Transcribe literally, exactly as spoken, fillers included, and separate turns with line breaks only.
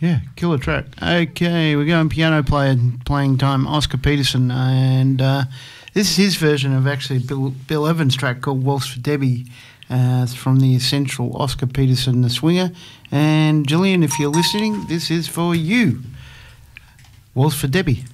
Yeah, killer track. Okay, we're going piano player playing time, Oscar Peterson, and uh, this is his version of actually Bill, Bill Evans' track called Waltz for Debbie. Uh, it's from the essential Oscar Peterson, the swinger. And Gillian, if you're listening, this is for you. Waltz for Debbie.